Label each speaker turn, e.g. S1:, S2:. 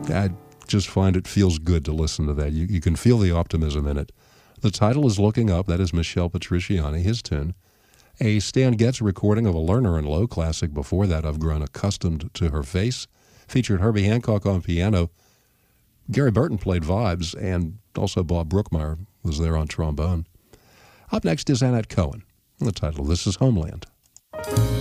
S1: I just find it feels good to listen to that. You can feel the optimism in it. The title is Looking Up. That is Michel Petrucciani, his tune. A Stan Getz recording of a Lerner and Lowe classic before that, I've Grown Accustomed to Her Face, featured Herbie Hancock on piano. Gary Burton played vibes, and also Bob Brookmeyer was there on trombone. Up next is Annette Cohen. The title of this is Homeland.